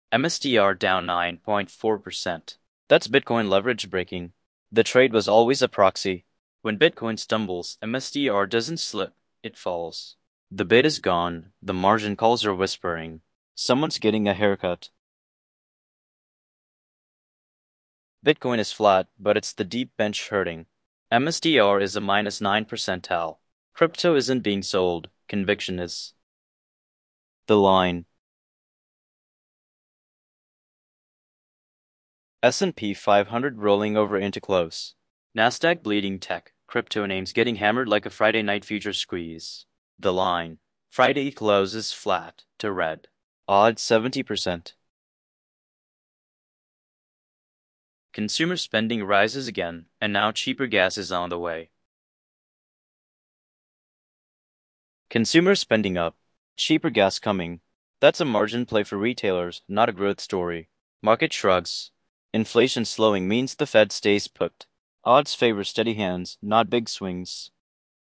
MSTR down 9.4%. That's Bitcoin leverage breaking. The trade was always a proxy. When Bitcoin stumbles, MSTR doesn't slip, it falls. The bid is gone, the margin calls are whispering. Someone's getting a haircut. Bitcoin is flat, but it's the deep bench hurting. MSTR is a minus 9 percentile. Crypto isn't being sold, conviction is. The line. S&P 500 rolling over into close. Nasdaq bleeding tech, crypto names getting hammered like a Friday night future squeeze. The line. Friday closes flat to red. Odds 70%. Consumer spending rises again, and now cheaper gas is on the way. Consumer spending up. Cheaper gas coming. That's a margin play for retailers, not a growth story. Market shrugs. Inflation slowing means the Fed stays put. Odds favor steady hands, not big swings.